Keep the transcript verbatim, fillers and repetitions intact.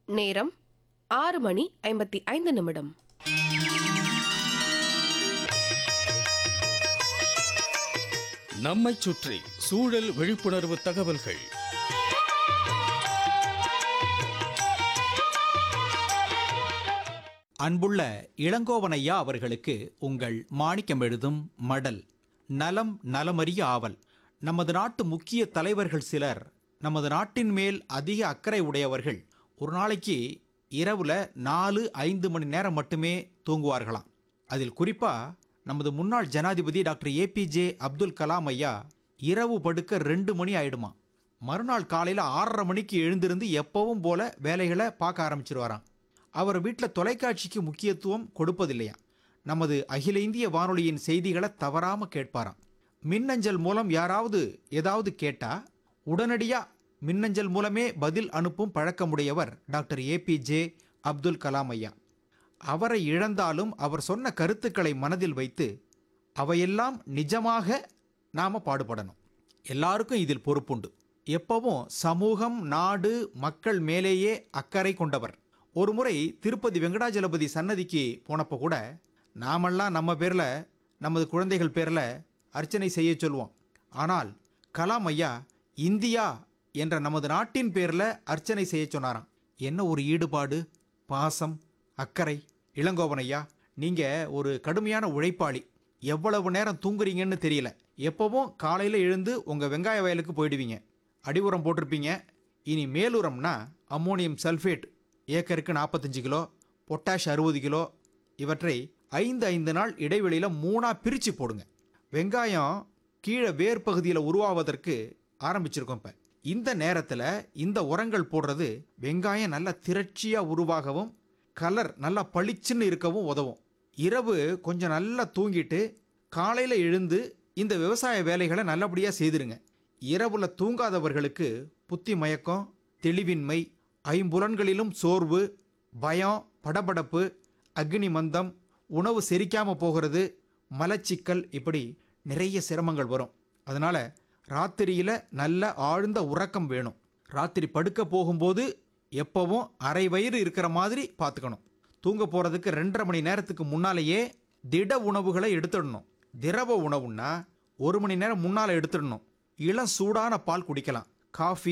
நேரம் ஆறு மணி ஐம்பத்தி ஐந்து நிமிடம். நம்மைச் சுற்றி சூழல் விழிப்புணர்வு தகவல்கள். அன்புள்ள இளங்கோவனையா அவர்களுக்கு உங்கள் மாணிக்கம் எழுதும் மடல். நலம் நலமறிய ஆவல். நமது நாட்டு முக்கிய தலைவர்கள் சிலர், நமது நாட்டின் மேல் அதிக அக்கறை உடையவர்கள், ஒரு நாளைக்கு இரவுல நாலு ஐந்து மணி நேரம் மட்டுமே தூங்குவார்களாம். அதில் குறிப்பா நமது முன்னாள் ஜனாதிபதி டாக்டர் ஏபிஜே அப்துல் கலாம் ஐயா இரவு படுக்க ரெண்டு மணி ஆயிடுமா. மறுநாள் காலையில் ஆறரை மணிக்கு எழுந்திருந்து எப்பவும் போல வேலைகளை பார்க்க ஆரம்பிச்சிருவாராம். அவர் வீட்டில் தொலைக்காட்சிக்கு முக்கியத்துவம் கொடுப்பதில்லையா. நமது அகில இந்திய வானொலியின் செய்திகளை தவறாமல் கேட்பாராம். மின்னஞ்சல் மூலம் யாராவது ஏதாவது கேட்டால் உடனடியாக மின்னஞ்சல் மூலமே பதில் அனுப்பும் பழக்கமுடையவர் டாக்டர் ஏபிஜே அப்துல் கலாம் ஐயா. அவரை இழந்தாலும் அவர் சொன்ன கருத்துக்களை மனதில் வைத்து அவையெல்லாம் நிஜமாக நாம் பாடுபடணும். எல்லாருக்கும் இதில் பொறுப்புண்டு. எப்பவும் சமூகம், நாடு, மக்கள் மேலேயே அக்கறை கொண்டவர். ஒரு முறை திருப்பதி வெங்கடாஜலபதி சன்னதிக்கு போனப்போ கூட நாமெல்லாம் நம்ம பேரில், நமது குழந்தைகள் பேரில் அர்ச்சனை செய்ய சொல்லுவோம். ஆனால் கலாம் ஐயா இந்தியா என்ற நமது நாட்டின் பேரில் அர்ச்சனை செய்ய சொன்னாராம். என்ன ஒரு ஈடுபாடு, பாசம், அக்கறை. இளங்கோவன் ஐயா, நீங்கள் ஒரு கடுமையான உழைப்பாளி. எவ்வளவு நேரம் தூங்குறீங்கன்னு தெரியல. எப்போவும் காலையில் எழுந்து உங்கள் வெங்காய வயலுக்கு போயிடுவீங்க. அடி உரம் போட்டிருப்பீங்க. இனி மேலுரம்னா அம்மோனியம் சல்ஃபேட் ஏக்கருக்கு நாற்பத்தஞ்சு கிலோ, பொட்டாஷ் அறுபது கிலோ, இவற்றை ஐந்து ஐந்து நாள் இடைவெளியில் மூணாக பிரித்து போடுங்க. வெங்காயம் கீழே வேர் பகுதியில் உருவாவதற்கு ஆரம்பிச்சிருக்கோம். இப்போ இந்த நேரத்தில் இந்த உரங்கள் போடுறது வெங்காயம் நல்லா திரட்சியாக உருவாகவும் கலர் நல்லா பளிச்சுன்னு இருக்கவும் உதவும். இரவு கொஞ்சம் நல்லா தூங்கிட்டு காலையில் எழுந்து இந்த விவசாய வேலைகளை நல்லபடியாக செய்திருங்க. இரவுல தூங்காதவர்களுக்கு புத்தி மயக்கம், தெளிவின்மை, ஐம்புலன்களிலும் சோர்வு, பயம், படபடப்பு, அக்னி மந்தம், உணவு செரிக்காமல் போகிறது, மலச்சிக்கல், இப்படி நிறைய சிரமங்கள் வரும். அதனால் ராத்திரியில் நல்ல ஆழ்ந்த உறக்கம் வேணும். ராத்திரி படுக்க போகும்போது எப்பவும் அரை வயிறு இருக்கிற மாதிரி பார்த்துக்கணும். தூங்க போகிறதுக்கு ரெண்டரை மணி நேரத்துக்கு முன்னாலேயே திட உணவுகளை எடுத்துடணும். திரவ உணவுன்னா ஒரு மணி நேரம் முன்னால் எடுத்துடணும். இளம் சூடான பால் குடிக்கலாம். காஃபி